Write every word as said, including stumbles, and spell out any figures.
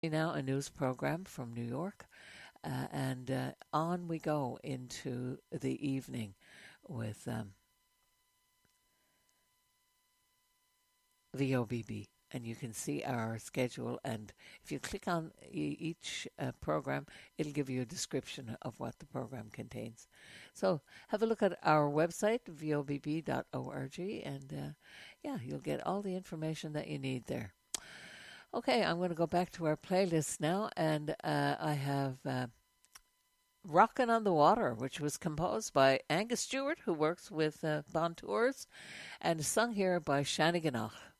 Now a news program from New York, uh, and uh, on we go into the evening with um, V O B B. And you can see our schedule. And if you click on e- each uh, program, it'll give you a description of what the program contains. So have a look at our website, vobb dot org, and uh, yeah, you'll get all the information that you need there. Okay, I'm going to go back to our playlist now, and uh, I have uh, Rockin' on the Water, which was composed by Angus Stewart, who works with uh, Bon Tours, and sung here by Shaniganach.